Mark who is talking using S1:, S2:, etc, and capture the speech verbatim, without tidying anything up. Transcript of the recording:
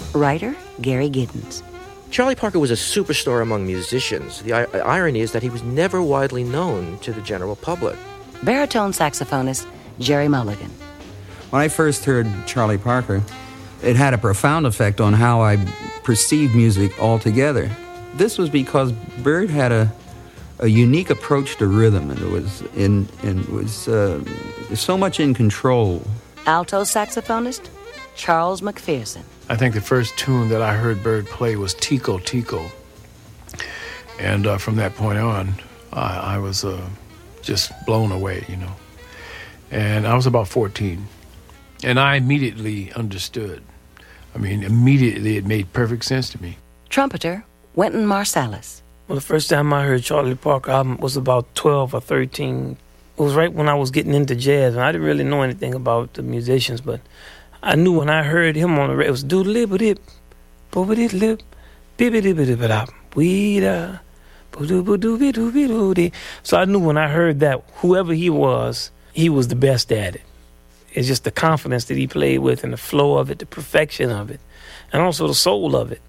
S1: Writer Gary Giddens.
S2: Charlie Parker was a superstar among musicians. The I- irony is that he was never widely known to the general public.
S1: Baritone saxophonist Jerry Mulligan.
S3: When I first heard Charlie Parker, it had a profound effect on how I perceived music altogether. This was because Bird had a a unique approach to rhythm, and it was in and was uh, so much in control.
S1: Alto saxophonist Charles McPherson.
S4: I think the first tune that I heard Bird play was Tico Tico, and uh, from that point on, I, I was uh, just blown away, you know. And I was about fourteen, and I immediately understood. I mean, immediately it made perfect sense to me.
S1: Trumpeter Wynton Marsalis.
S5: Well, the first time I heard Charlie Parker album was about twelve or thirteen. It was right when I was getting into jazz, and I didn't really know anything about the musicians, but I knew when I heard him on the radio, it was doodle-lip-a-dip, boobity-lip, bibbity-bitty-bit-up, weeda, boo-doo-boo-doo-bee-doo-bee-doo-dee. So I knew when I heard that, whoever he was, he was the best at it. It's just the confidence that he played with and the flow of it, the perfection of it, and also the soul of it.